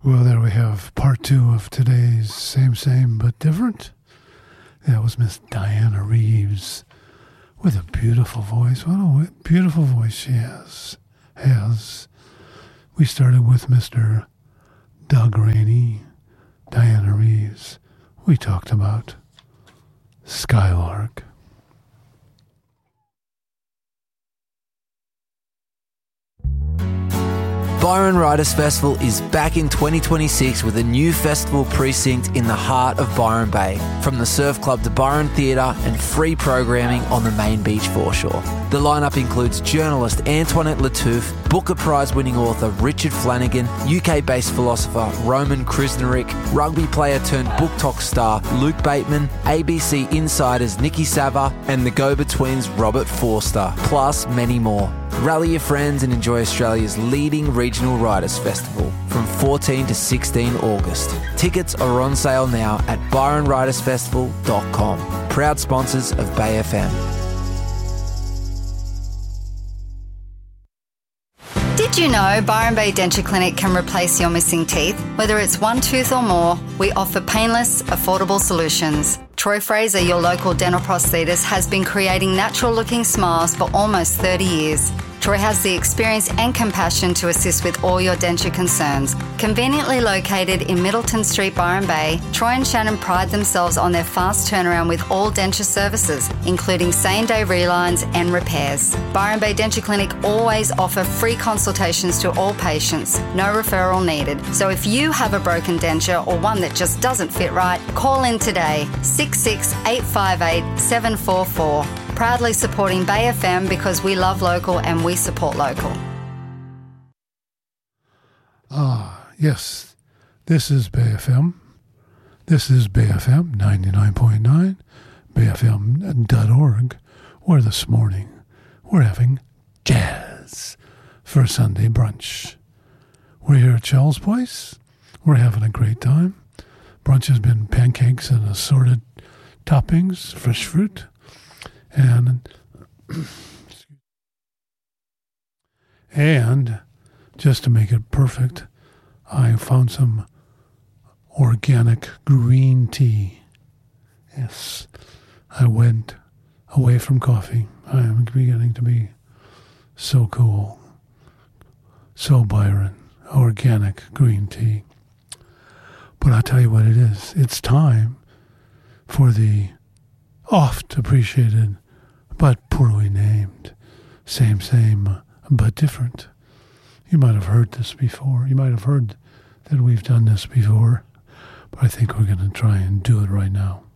Well, there we have part 2 of today's Same but Different. That was Miss Diana Reeves with a beautiful voice. What a beautiful voice she has. We started with Mr. Doug Rainey, Diana Reeves. We talked about Skylark. Byron Writers Festival is back in 2026 with a new festival precinct in the heart of Byron Bay, from the Surf Club to Byron Theatre and free programming on the main beach foreshore. The lineup includes journalist Antoinette Lattouf, Booker Prize-winning author Richard Flanagan, UK-based philosopher Roman Krznaric, rugby player turned book talk star Luke Bateman, ABC Insiders Nikki Sava, and the Go-Betweens Robert Forster, plus many more. Rally your friends and enjoy Australia's leading regional writers festival from 14 to 16 August. Tickets are on sale now at byronwritersfestival.com. Proud sponsors of Bay FM. Did you know Byron Bay Denture Clinic can replace your missing teeth? Whether it's one tooth or more, we offer painless, affordable solutions. Troy Fraser, your local dental prosthetist, has been creating natural-looking smiles for almost 30 years. Troy has the experience and compassion to assist with all your denture concerns. Conveniently located in Middleton Street, Byron Bay, Troy and Shannon pride themselves on their fast turnaround with all denture services, including same-day relines and repairs. Byron Bay Denture Clinic always offer free consultations to all patients, no referral needed. So if you have a broken denture or one that just doesn't fit right, call in today, 858 744. Proudly supporting Bay FM because we love local and we support local. Yes, this is Bay FM. This is Bay FM 99.9, bayfm.org, where this morning we're having jazz for Sunday brunch. We're here at Charles Place. We're having a great time. Brunch has been pancakes and assorted toppings, fresh fruit, and just to make it perfect, I found some organic green tea. Yes, I went away from coffee. I am beginning to be so cool. So Byron, organic green tea. But I'll tell you what it is. It's time for the oft appreciated but poorly named Same but Different. You might have heard this before. You might have heard that we've done this before, but I think we're going to try and do it right now.